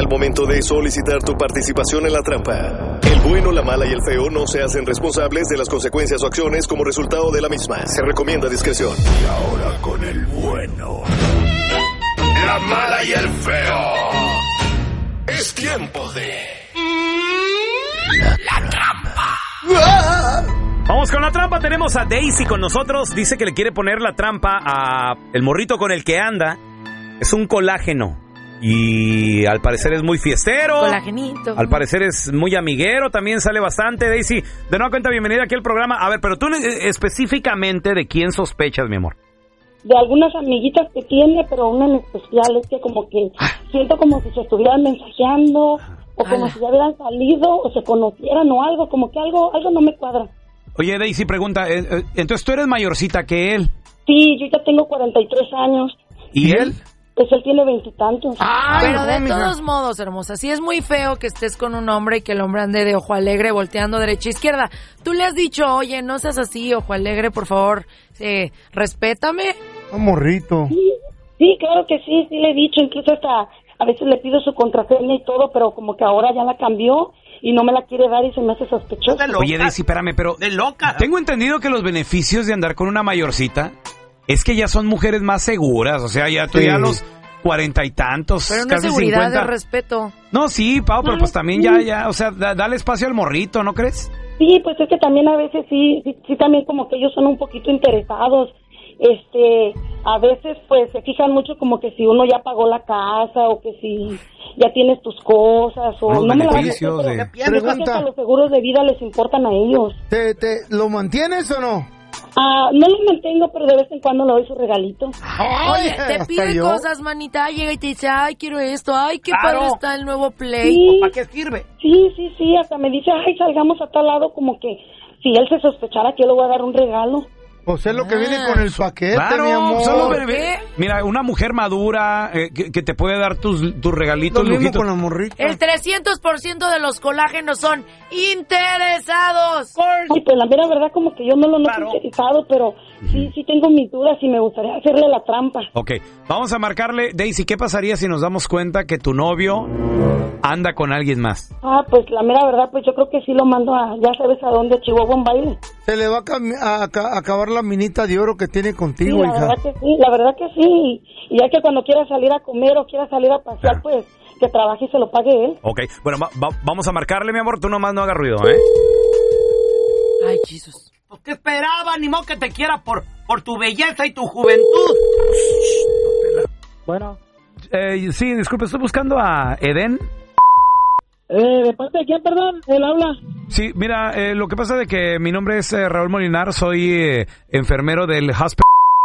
al momento de solicitar tu participación en la trampa. El bueno, la mala y el feo no se hacen responsables de las consecuencias o acciones como resultado de la misma. Se recomienda discreción. Y ahora con el bueno, la mala y el feo. Es tiempo de... La trampa. Vamos con la trampa, tenemos a Daisy con nosotros. Dice que le quiere poner la trampa a el morrito con el que anda. Es un colágeno y al parecer es muy fiestero. Colagenito. Al parecer es muy amiguero, también sale bastante. Daisy, de nueva cuenta, bienvenida aquí al programa. A ver, pero tú específicamente, ¿de quién sospechas, mi amor? De algunas amiguitas que tiene, pero una en especial es que como que siento como si se estuvieran mensajeando o como si ya hubieran salido o se conocieran o algo, como que algo no me cuadra. Oye, Daisy, pregunta, entonces tú eres mayorcita que él. Sí, yo ya tengo 43 años. ¿Y él? Pues él tiene 20 y tantos. Pero de todos modos, hermosa, sí es muy feo que estés con un hombre y que el hombre ande de ojo alegre volteando derecha e izquierda. Tú le has dicho, oye, no seas así, ojo alegre, por favor, respétame. Un morrito. Sí, claro que sí le he dicho, incluso hasta a veces le pido su contraseña y todo, pero como que ahora ya la cambió y no me la quiere dar y se me hace sospechoso. Oye, Daisy, espérame, pero de loca. Tengo entendido que los beneficios de andar con una mayorcita es que ya son mujeres más seguras, o sea, ya tú ya a los 40 y tantos, pero una casi seguridad 50. de respeto. No, sí, Pau, pero pues también ya, o sea, dale espacio al morrito, ¿no crees? Sí, pues es que también a veces sí, también como que ellos son un poquito interesados. A veces pues se fijan mucho como que si uno ya pagó la casa o que si ya tienes tus cosas o los no me la beneficios pero Pregunta. los seguros de vida les importan a ellos. ¿Te ¿Lo mantienes o no? No lo mantengo, pero de vez en cuando le doy su regalito. Oye, te pide yo. cosas, manita, llega y te dice, ay, quiero esto, ay, qué Claro. padre está el nuevo Play. Sí, ¿Para qué sirve? sí, hasta me dice, ay, salgamos a tal lado, como que si él se sospechara que yo le voy a dar un regalo. Pues es lo que viene con el paquete, Claro, mi amor. solo ¿Qué? mira, una mujer madura que te puede dar tus regalitos, Lo mismo lujitos. con la morrita. El 300% de los colágenos son interesados. Ay, pues la mera verdad como que yo no lo noto interesado, pero sí tengo mis dudas y me gustaría hacerle la trampa. Ok, vamos a marcarle. Daisy, ¿qué pasaría si nos damos cuenta que tu novio anda con alguien más? Pues la mera verdad, pues yo creo que sí lo mando a, ya sabes a dónde, Chihuahua, un baile. Se le va a acabar la minita de oro que tiene Sí, contigo, la hija. verdad que sí. Y ya que cuando quiera salir a comer o quiera salir a pasear, pues que trabaje y se lo pague él. Ok, bueno, vamos a marcarle, mi amor. Tú nomás no hagas ruido, ¿eh? Ay, Jesús. Pues, ¿qué esperaba? Ni modo que te quiera por tu belleza y tu juventud. Bueno. Sí, disculpe, estoy buscando a Eden. ¿De parte de quién, perdón? Él habla. Sí, mira, lo que pasa es de que mi nombre es Raúl Molinar, soy enfermero del hospital.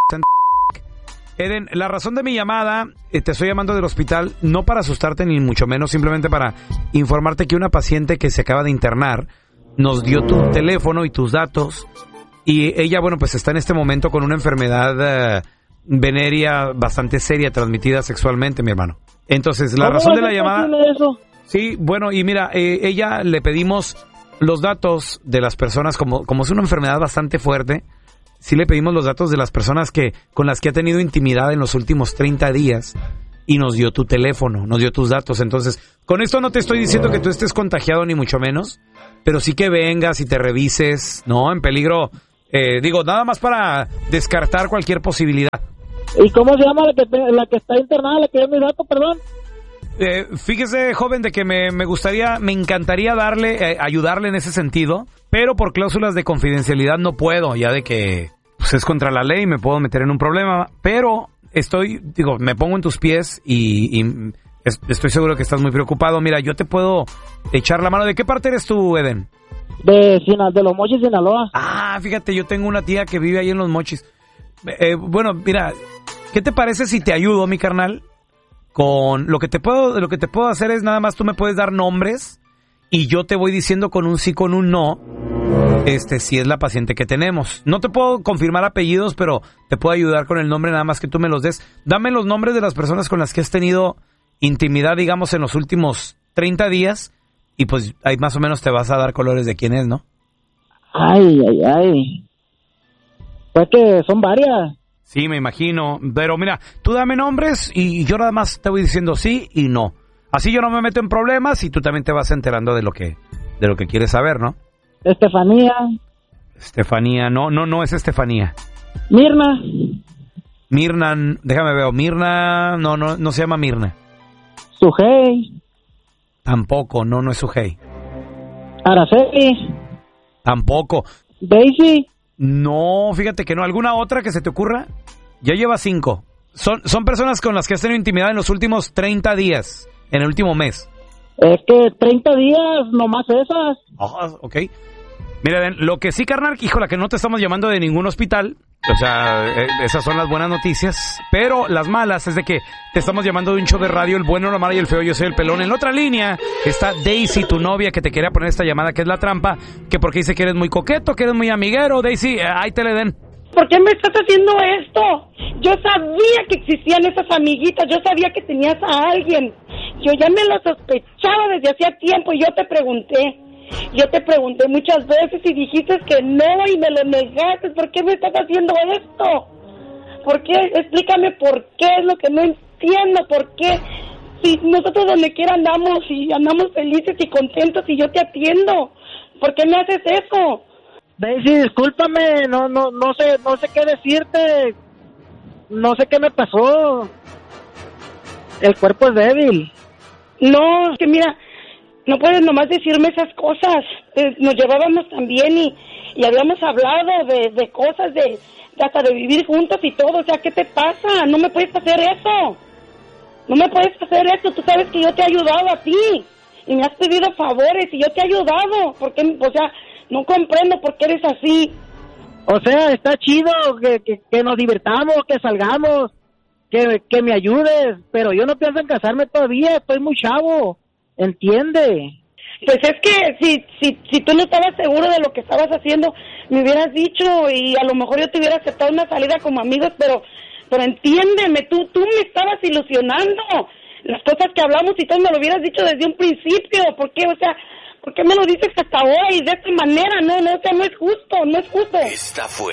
Eden, la razón de mi llamada, te estoy llamando del hospital, no para asustarte ni mucho menos, simplemente para informarte que una paciente que se acaba de internar nos dio tu teléfono y tus datos y ella, bueno, pues está en este momento con una enfermedad venérea bastante seria, transmitida sexualmente, mi hermano. Entonces, la razón de la llamada... Eso? Sí, bueno, y mira, ella le pedimos los datos de las personas, como es una enfermedad bastante fuerte, sí le pedimos los datos de las personas con las que ha tenido intimidad en los últimos 30 días y nos dio tu teléfono, nos dio tus datos. Entonces, con esto no te estoy diciendo que tú estés contagiado ni mucho menos, pero sí que vengas y te revises, ¿no? En peligro, nada más para descartar cualquier posibilidad. ¿Y cómo se llama la que está internada, la que dio mi dato, perdón? Fíjese, joven, de que me encantaría ayudarle en ese sentido, pero por cláusulas de confidencialidad no puedo, ya de que pues, es contra la ley, me puedo meter en un problema, pero me pongo en tus pies y estoy seguro que estás muy preocupado. Mira, yo te puedo echar la mano. ¿De qué parte eres tú, Eden? De Los Mochis, Sinaloa. Ah, fíjate, yo tengo una tía que vive ahí en Los Mochis. Bueno, mira, ¿qué te parece si te ayudo, mi carnal? Con lo que te puedo hacer es nada más tú me puedes dar nombres y yo te voy diciendo con un sí, con un no, si es la paciente que tenemos. No te puedo confirmar apellidos, pero te puedo ayudar con el nombre, nada más que tú me los des. Dame los nombres de las personas con las que has tenido intimidad, digamos, en los últimos 30 días y pues ahí más o menos te vas a dar colores de quién es, ¿no? Ay. Pues que son varias. Sí, me imagino. Pero mira, tú dame nombres y yo nada más te voy diciendo sí y no. Así yo no me meto en problemas y tú también te vas enterando de lo que quieres saber, ¿no? Estefanía, no es Estefanía. Mirna, déjame ver, Mirna, no se llama Mirna. Sujei. Tampoco, no es Sujei. Araceli. Tampoco. Daisy. No, fíjate que no. ¿Alguna otra que se te ocurra? Ya lleva 5. Son personas con las que has tenido intimidad en los últimos 30 días, en el último mes. Es que 30 días, nomás esas. Ok. Mira, lo que sí, carnal, híjola, que no te estamos llamando de ningún hospital. O sea, esas son las buenas noticias. Pero las malas es de que te estamos llamando de un show de radio, El Bueno, la Mala y el Feo. Yo soy el Pelón. En la otra línea está Daisy, tu novia, que te quería poner esta llamada, que es la trampa, que porque dice que eres muy coqueto, que eres muy amiguero. Daisy, ahí te le den. ¿Por qué me estás haciendo esto? Yo sabía que existían esas amiguitas, yo sabía que tenías a alguien. Yo ya me lo sospechaba desde hacía tiempo y yo te pregunté muchas veces y dijiste que no y me lo negaste. ¿Por qué me estás haciendo esto? ¿Por qué? Explícame por qué, es lo que no entiendo. ¿Por qué? Si nosotros donde quiera andamos y andamos felices y contentos y yo te atiendo, ¿por qué me haces eso? Daisy, discúlpame, no sé qué decirte. No sé qué me pasó. El cuerpo es débil. No, es que mira, no puedes nomás decirme esas cosas. Nos llevábamos tan bien y habíamos hablado de cosas, de hasta de vivir juntos y todo. O sea, ¿qué te pasa? No me puedes hacer eso. No me puedes hacer eso. Tú sabes que yo te he ayudado a ti y me has pedido favores y yo te he ayudado. ¿Por qué? O sea, no comprendo por qué eres así. O sea, está chido que nos divirtamos, que salgamos, que me ayudes, pero yo no pienso en casarme todavía, estoy muy chavo, ¿entiende? Pues es que si tú no estabas seguro de lo que estabas haciendo, me hubieras dicho y a lo mejor yo te hubiera aceptado una salida como amigos, pero entiéndeme, tú me estabas ilusionando. Las cosas que hablamos y todo me lo hubieras dicho desde un principio. ¿Por qué? O sea, ¿por qué me lo dices hasta ahora y de esta manera? No, o sea, no es justo. Esta fue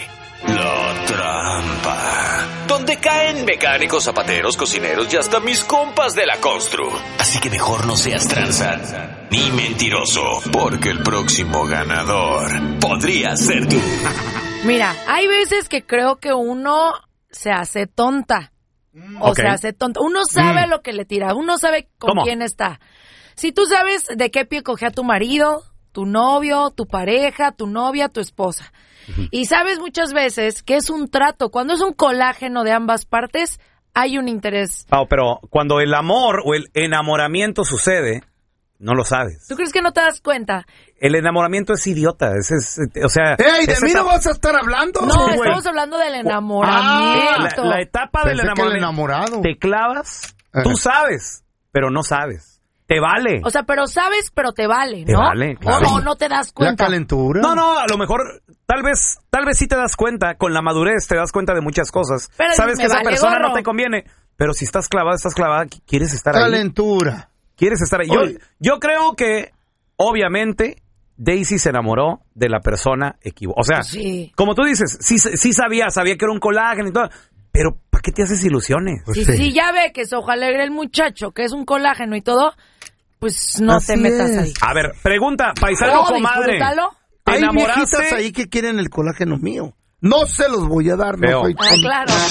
La Trampa, donde caen mecánicos, zapateros, cocineros y hasta mis compas de la constru. Así que mejor no seas tranza ni mentiroso, porque el próximo ganador podría ser tú. Mira, hay veces que creo que uno se hace tonta. Se hace tonta. Uno sabe lo que le tira, uno sabe con quién está. Si tú sabes de qué pie cogea tu marido, tu novio, tu pareja, tu novia, tu esposa. Y sabes muchas veces que es un trato. Cuando es un colágeno de ambas partes, hay un interés. Pero cuando el amor o el enamoramiento sucede, no lo sabes. ¿Tú crees que no te das cuenta? El enamoramiento es idiota. O sea... ¡Ey, de mí no vas a estar hablando! No, estamos hablando del enamoramiento. La etapa del enamoramiento. Te clavas, tú sabes, pero no sabes. Te vale. O sea, pero sabes, pero te vale, ¿no? Te vale, claro. O no te das cuenta. La calentura. No, a lo mejor, tal vez sí te das cuenta, con la madurez te das cuenta de muchas cosas. Pero sabes que esa persona no te conviene, pero si estás clavada, quieres estar ahí. Calentura. Quieres estar ahí. Yo creo que, obviamente, Daisy se enamoró de la persona equivocada. O sea, sí. Como tú dices, sí sabía que era un colágeno y todo. Pero, ¿para qué te haces ilusiones? Si ya ve que es ojo alegre el muchacho, que es un colágeno y todo, pues no te metas ahí. A ver, pregunta, paisano comadre. Hay viejitas ahí que quieren el colágeno mío. No se los voy a dar, no soy tonto. Claro.